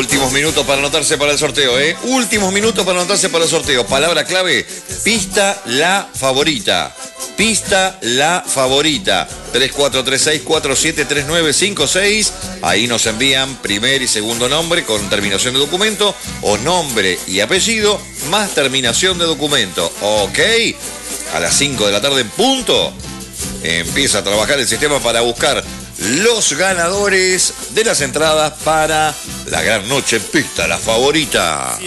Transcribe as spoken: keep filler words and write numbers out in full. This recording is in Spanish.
Últimos minutos para anotarse para el sorteo, ¿eh? Últimos minutos para anotarse para el sorteo. Palabra clave, pista la favorita. Pista la favorita. tres cuatro tres seis cuatro siete tres nueve cinco seis. Ahí nos envían primer y segundo nombre con terminación de documento o nombre y apellido más terminación de documento. Ok. A las cinco de la tarde en punto empieza a trabajar el sistema para buscar los ganadores de las entradas para la gran noche en pista, la favorita.